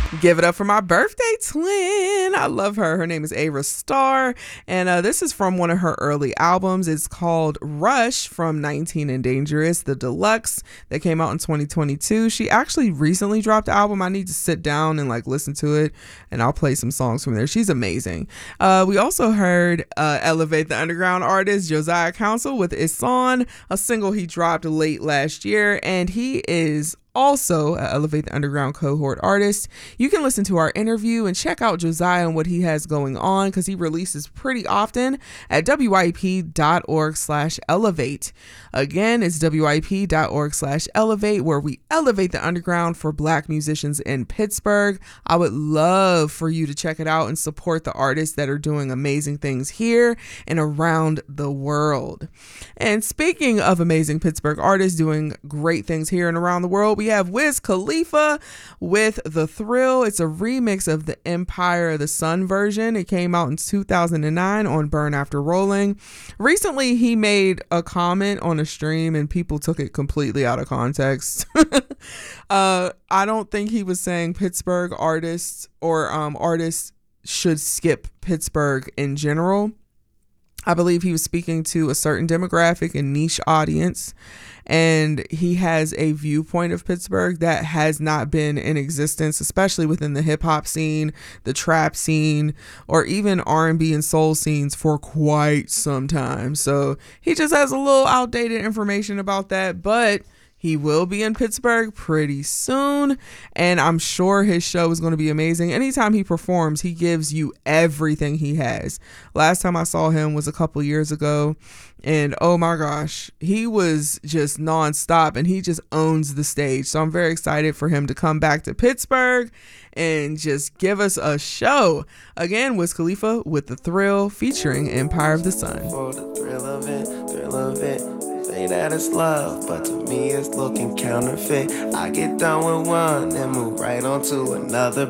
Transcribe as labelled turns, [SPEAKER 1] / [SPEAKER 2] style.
[SPEAKER 1] Give it up for my birthday twin. I love her. Her name is Ayra Starr. And this is from one of her early albums. It's called Rush from 19 and Dangerous, the deluxe that came out in 2022. She actually recently dropped the album. I need to sit down and listen to it, and I'll play some songs from there. She's amazing. We also heard Elevate the Underground artist Josiah Council with Isan, a single he dropped late last year, and he is also a Elevate the Underground cohort artist. You can listen to our interview and check out Josiah and what he has going on, because he releases pretty often at wyp.org/elevate. Again, it's wyp.org/elevate, where we elevate the underground for Black musicians in Pittsburgh. I would love for you to check it out and support the artists that are doing amazing things here and around the world. And speaking of amazing Pittsburgh artists doing great things here and around the world, we have Wiz Khalifa with The Thrill. It's a remix of the Empire of the Sun version. It came out in 2009 on Burn After Rolling. Recently, he made a comment on a stream and people took it completely out of context. I don't think he was saying Pittsburgh artists or artists should skip Pittsburgh in general. I believe he was speaking to a certain demographic and niche audience, and he has a viewpoint of Pittsburgh that has not been in existence, especially within the hip hop scene, the trap scene, or even R&B and soul scenes for quite some time. So he just has a little outdated information about that, but he will be in Pittsburgh pretty soon, and I'm sure his show is going to be amazing. Anytime he performs, he gives you everything he has. Last time I saw him was a couple years ago, and oh my gosh, he was just nonstop, and he just owns the stage. So I'm very excited for him to come back to Pittsburgh and just give us a show. Again, Wiz Khalifa with The Thrill featuring Empire of the Sun.
[SPEAKER 2] For the thrill of it, say that it's love, but to me it's looking counterfeit. I get done with one and move right on to another.